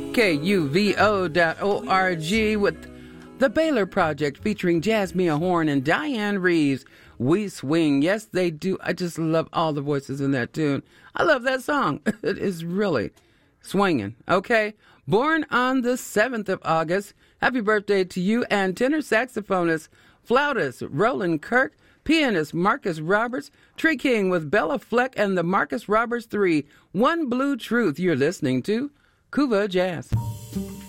KUVO.org with The Baylor Project featuring Jasmine Horn and Diane Reeves. We swing. Yes, they do. I just love all the voices in that tune. I love that song. It is really swinging. Okay. Born on the 7th of August. Happy birthday to you and tenor saxophonist, flautist Roland Kirk, pianist Marcus Roberts, Tree King with Bella Fleck and the Marcus Roberts 3. One Blue Truth. You're listening to Cuba Jazz.